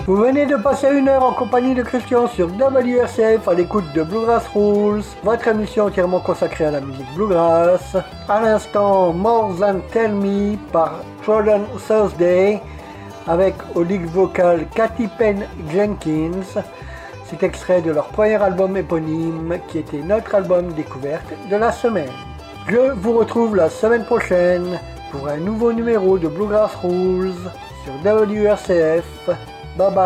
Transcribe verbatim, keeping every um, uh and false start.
Vous venez de passer une heure en compagnie de Christian sur W R C F à l'écoute de Bluegrass Rules, votre émission entièrement consacrée à la musique bluegrass. À l'instant, More Than Tell Me par Jordan Thursday avec au lead vocal Katy Penn Jenkins. C'est extrait de leur premier album éponyme qui était notre album découverte de la semaine. Je vous retrouve la semaine prochaine pour un nouveau numéro de Bluegrass Rules sur W R C F. Bye bye.